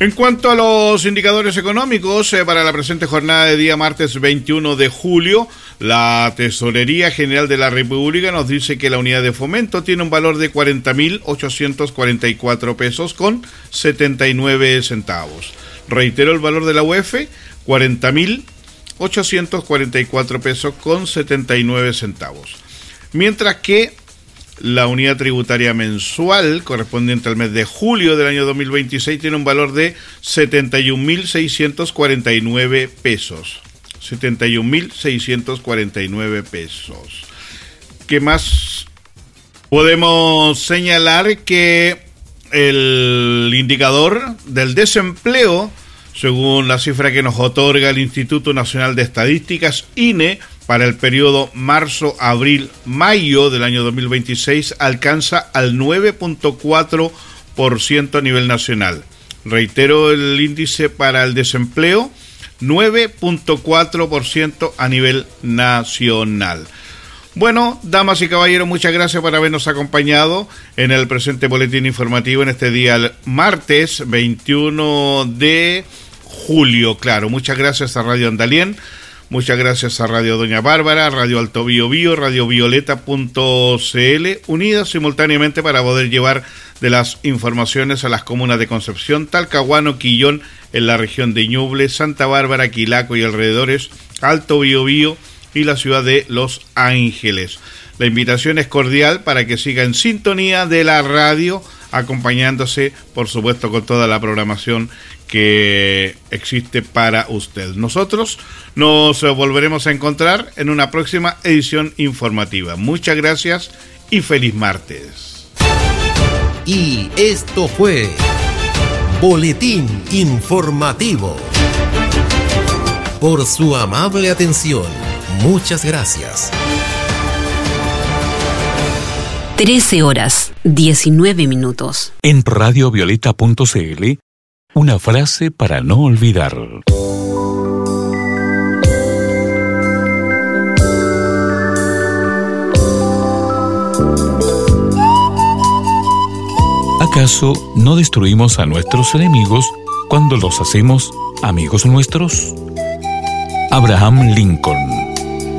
En cuanto a los indicadores económicos, para la presente jornada de día martes 21 de julio, la Tesorería General de la República nos dice que la unidad de fomento tiene un valor de 40.844 pesos con 79 centavos. Reitero el valor de la UF, 40.844 pesos con 79 centavos. Mientras que la unidad tributaria mensual correspondiente al mes de julio del año 2026 tiene un valor de 71.649 pesos. 71.649 pesos. ¿Qué más? Podemos señalar que el indicador del desempleo, según la cifra que nos otorga el Instituto Nacional de Estadísticas, INE, para el periodo marzo-abril-mayo del año 2026, alcanza al 9.4% a nivel nacional. Reitero el índice para el desempleo, 9.4% a nivel nacional. Bueno, damas y caballeros, muchas gracias por habernos acompañado en el presente boletín informativo en este día martes 21 de julio. Claro, muchas gracias a Radio Andalien, muchas gracias a Radio Doña Bárbara, Radio Alto Biobío, Radio Violeta.cl, unidas simultáneamente para poder llevar de las informaciones a las comunas de Concepción, Talcahuano, Quillón, en la región de Ñuble, Santa Bárbara, Quilaco y alrededores, Alto Biobío y la ciudad de Los Ángeles. La invitación es cordial para que siga en sintonía de la radio, acompañándose, por supuesto, con toda la programación que existe para usted. Nosotros nos volveremos a encontrar en una próxima edición informativa. Muchas gracias y feliz martes. Y esto fue Boletín Informativo. Por su amable atención, muchas gracias. 13:19. En radiovioleta.cl, una frase para no olvidar. ¿Acaso no destruimos a nuestros enemigos cuando los hacemos amigos nuestros? Abraham Lincoln.